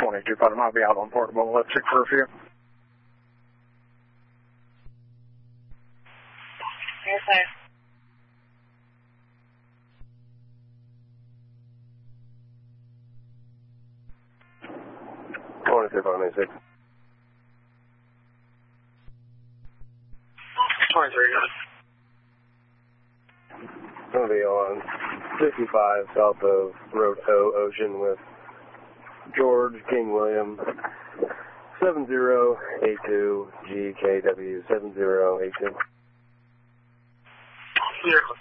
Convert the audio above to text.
22, but I might be out on portable electric for a few. Yes, sir. $26 on 86. 23. Going to be on 55 south of Road O Ocean with George King William 7082 GKW 7082. Yeah.